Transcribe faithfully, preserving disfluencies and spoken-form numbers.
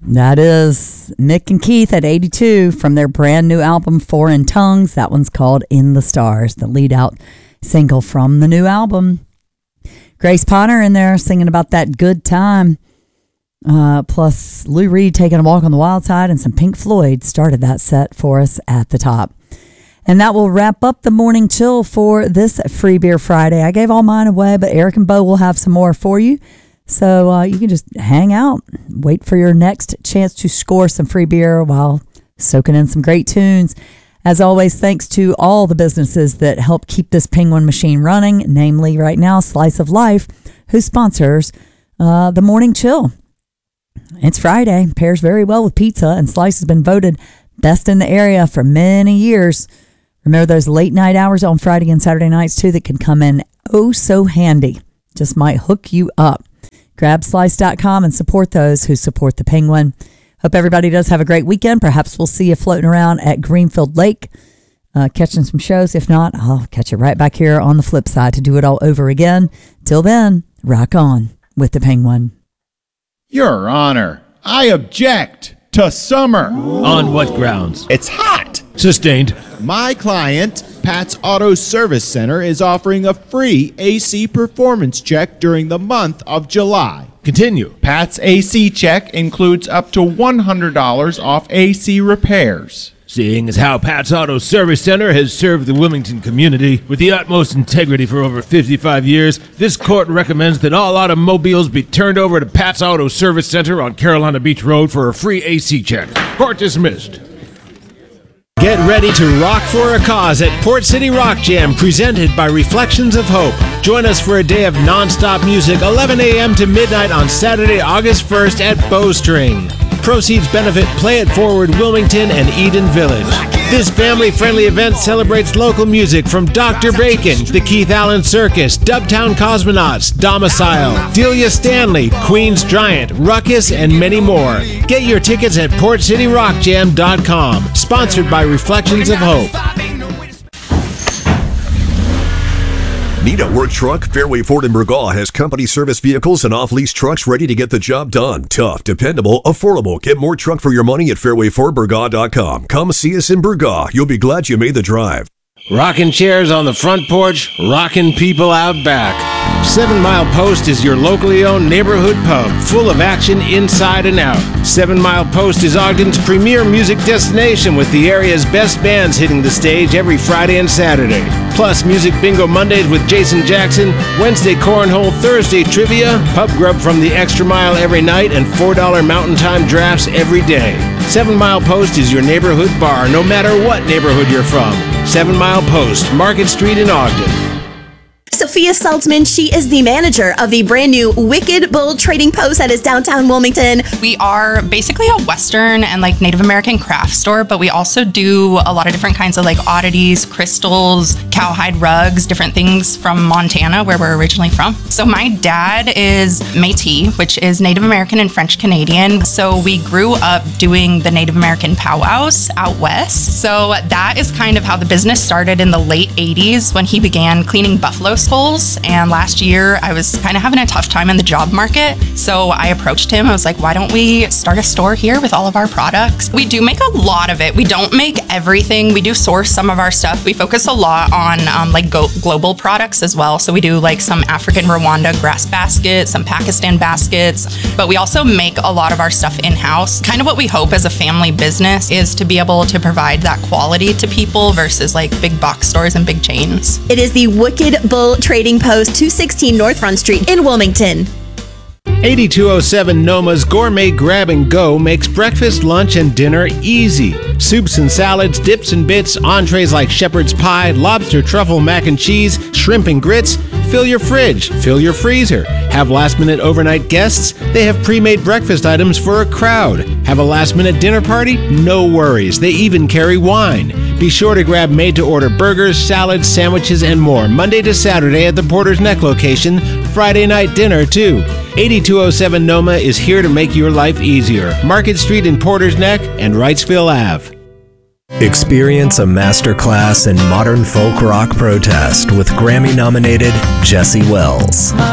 That is Mick and Keith at eighty-two from their brand new album, Foreign Tongues. That one's called In the Stars, the lead out single from the new album. Grace Potter in there singing about that good time. Uh, plus Lou Reed taking a walk on the wild side, and some Pink Floyd started that set for us at the top. And that will wrap up the morning chill for this Free Beer Friday. I gave all mine away, but Eric and Bo will have some more for you. So uh, you can just hang out, wait for your next chance to score some free beer while soaking in some great tunes. As always, thanks to all the businesses that help keep this Penguin machine running, namely right now Slice of Life, who sponsors uh, the Morning Chill. It's Friday, pairs very well with pizza, and Slice has been voted best in the area for many years. Remember those late night hours on Friday and Saturday nights too that can come in oh so handy. Just might hook you up. Grab slice dot com and support those who support the Penguin. Hope everybody does have a great weekend. Perhaps we'll see you floating around at Greenfield Lake, uh, catching some shows. If not, I'll catch you right back here on the flip side to do it all over again. Till then, rock on with the Penguin. Your Honor, I object to summer. On what grounds? It's hot. Sustained. My client, Pat's Auto Service Center, is offering a free A C performance check during the month of July. Continue. Pat's A C check includes up to one hundred dollars off A C repairs. Seeing as how Pat's Auto Service Center has served the Wilmington community with the utmost integrity for over fifty-five years, this court recommends that all automobiles be turned over to Pat's Auto Service Center on Carolina Beach Road for a free A C check. Court dismissed. Get ready to rock for a cause at Port City Rock Jam, presented by Reflections of Hope. Join us for a day of non-stop music, eleven a.m. to midnight on Saturday, August first at Bowstring. Proceeds benefit Play It Forward Wilmington and Eden Village. This family-friendly event celebrates local music from Doctor Bacon, the Keith Allen Circus, Dubtown Cosmonauts, Domicile, Delia Stanley, Queen's Giant, Ruckus, and many more. Get your tickets at port city rock jam dot com. Sponsored by Reflections of Hope. Need a work truck? Fairway Ford in Burgaw has company service vehicles and off-lease trucks ready to get the job done. Tough, dependable, affordable. Get more truck for your money at fairway ford burgaw dot com. Come see us in Burgaw. You'll be glad you made the drive. Rocking chairs on the front porch, rocking people out back. Seven Mile Post is your locally owned neighborhood pub, full of action inside and out. Seven Mile Post is Ogden's premier music destination, with the area's best bands hitting the stage every Friday and Saturday. Plus, Music Bingo Mondays with Jason Jackson, Wednesday Cornhole, Thursday Trivia, pub grub from the Extra Mile every night, and four dollar Mountain Time drafts every day. Seven Mile Post is your neighborhood bar, no matter what neighborhood you're from. Seven Mile Post, Market Street in Ogden. Sophia Saltzman, she is the manager of the brand new Wicked Bull Trading Post that is downtown Wilmington. We are basically a Western and like Native American craft store, but we also do a lot of different kinds of like oddities, crystals, cowhide rugs, different things from Montana, where we're originally from. So my dad is Métis, which is Native American and French Canadian. So we grew up doing the Native American powwows out west. So that is kind of how the business started in the late eighties when he began cleaning buffalo skulls. And last year I was kind of having a tough time in the job market. So I approached him. I was like, why don't we start a store here with all of our products? We do make a lot of it. We don't make everything. We do source some of our stuff. We focus a lot on um, like go- global products as well. So we do like some African Rwanda grass baskets, some Pakistan baskets, but we also make a lot of our stuff in-house. Kind of what we hope as a family business is to be able to provide that quality to people versus like big box stores and big chains. It is the Wicked Bull Trading Post, two sixteen North Front Street in Wilmington. eighty-two oh seven Noma's Gourmet Grab and Go makes breakfast, lunch, and dinner easy. Soups and salads, dips and bits, entrees like shepherd's pie, lobster truffle mac and cheese, shrimp and grits. Fill your fridge, fill your freezer. Have last-minute overnight guests? They have pre-made breakfast items for a crowd. Have a last-minute dinner party? No worries. They even carry wine. Be sure to grab made-to-order burgers, salads, sandwiches, and more Monday to Saturday at the Porter's Neck location. Friday night dinner, too. eighty-two oh seven Noma is here to make your life easier. Market Street in Porter's Neck and Wrightsville Avenue. Experience a masterclass in modern folk rock protest with Grammy-nominated Jesse Wells.